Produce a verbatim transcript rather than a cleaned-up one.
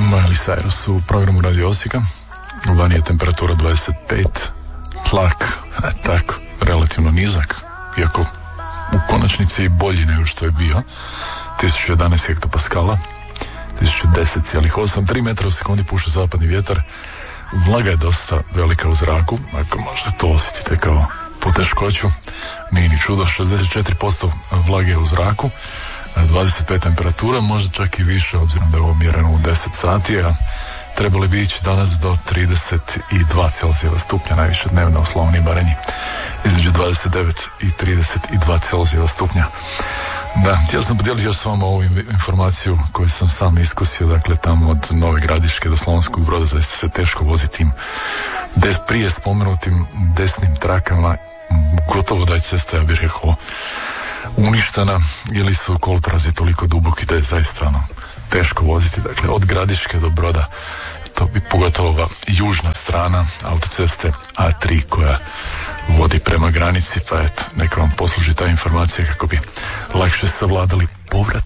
Miley Cyrus u programu Radio Osijeka. Vani je temperatura dvadeset pet, tlak, e, tako, relativno nizak, iako u konačnici bolji nego što je bio, tisuću jedanaest hektopaskala, tisuću deset zarez osam, tri metra u sekundi puše zapadni vjetar, vlaga je dosta velika u zraku, ako možda to osjetite kao poteškoću, nije ni čudo, šezdeset četiri posto vlage u zraku, dvadeset pet temperatura, možda čak i više obzirom da je ovo mjereno u deset sati, a trebali bi ići danas do trideset dva Celzijeva stupnja, najviše dnevno u Slavoniji i Baranji, između dvadeset devet i trideset dva Celzijeva stupnja. Da, htio sam podijeliti još s vama ovu informaciju koju sam sam iskusio, dakle tamo od Nove Gradiške do Slavonskog Broda zaista se teško vozi tim des, prije spomenutim desnim trakama, gotovo da je cesta, ja bih rekao, uništena ili su koltrazi toliko duboki da je zaista ono, teško voziti, dakle od Gradiške do Broda, to bi pogotovo ova južna strana autoceste A tri koja vodi prema granici, pa eto, neka vam posluži ta informacija kako bi lakše savladali povrat